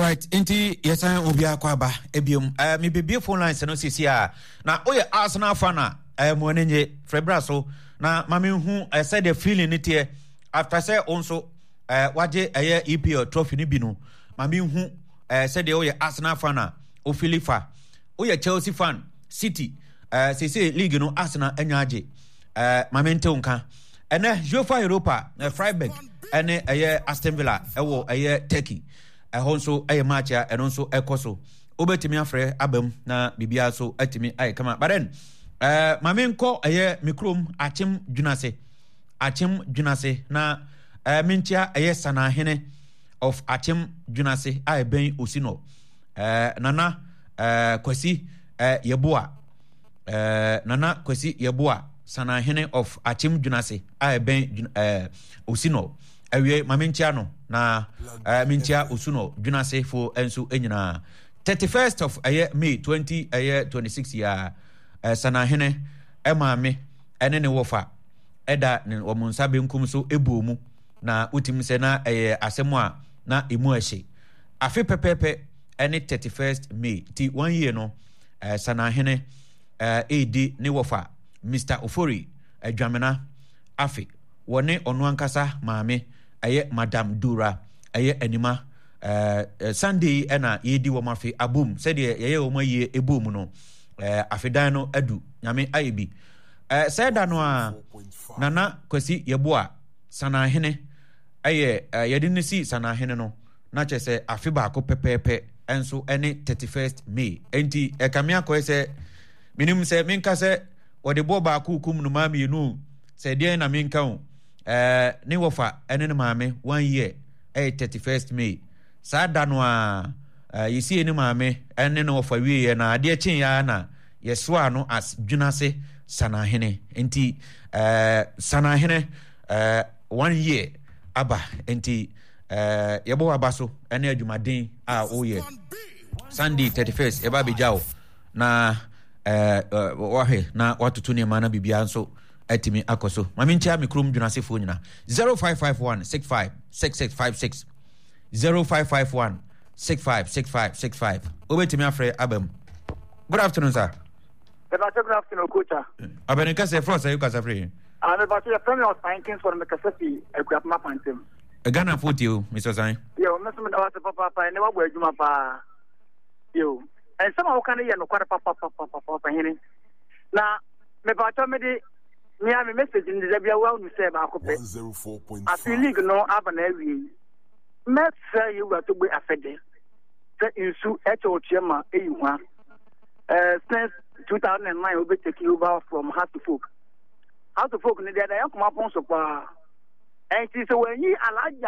right, inti yesan obia kwaba ebiom me bebie phone lines no sisi a na oye Arsenal fan a mo nenye Frebra so na mame hu said the feeling it here after say also waje EPL trophy ni bi no mame hu said the oye Arsenal fan a o Philifa oye Chelsea fan City sisi league no Arsenal enyaje mame ntonka ene UEFA Europa Freiburg ene Aston Villa ewo Turkey ehonso match ya enonso ekoso obetimi afre abam na bibia so atimi kama but then mame nko mikrom achim dwunase na mentia sana hene of achim dwunase ben osino nana kwasi yeboa nana kwasi yeboa sana hene of achim dwunase ben osino awie mamentia no na mentia osuno dwunase fo enso enyina 31st of May 2026 ya sana hene emame ene ne wofa eda ne womunsa benkum so ebuomu na utim se na asemu a na emu ahye afi pepepe ene 31st May ti 1 year no sana hene edi ne wofa Mr. Ofori adwamena afi wone onu ankasa maame Madam Dura anima Sunday ena yedi wo mafi abum said ye wo maye ebum no afidan no adu nyame ayebi said no a nana kwasi yeboa sana hene yedi nisi sana hene no na chese afi ba ko pepepe enso ene 31st May enti kamia ko se minim se minka se wode bo ba ku kum no ma mienu se de na minka o ne wofa ene ne maame 1 year 31st May sada no a yesi ene maame ene ne wofa wie na ade chin ya na yesoa no as dwunase sana hene enti sana hene 1 year aba enti yebo abaso ene adwumaden a oye Sunday 31st eba bejao na wahe na watutu ne mana bibia nso atimi akoso mamintia mikrum dwunasefo nyina 0551656656 0551656565 obetimi afre abam. Good afternoon, sir. Good afternoon, coach. Abenika say for say you ka safre. I'm about to tell me I was thanking for the Mississippi equip map and team. Ghana foot you, Mr. Zain. Yo, Mr. Mawasa papa I never wear you pa. Yo. And somehow can you no kwara papa hini. Na me ba to me di me am message in the Zambia well you say ba ko pe 104.5 I feel league no abana wi me say you got to be afede say insu echo chema eyuha since 2009 we be take over from House of Folk ni there come upon so pa and it is when you alaja